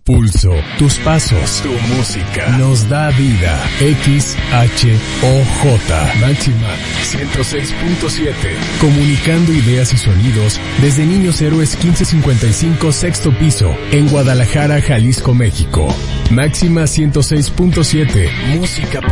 pulso, tus pasos, tu música, nos da vida. XHOJ, Máxima 106.7. Comunicando ideas y sonidos desde Niños Héroes 1555, sexto piso, en Guadalajara, Jalisco, México. Máxima 106.7, música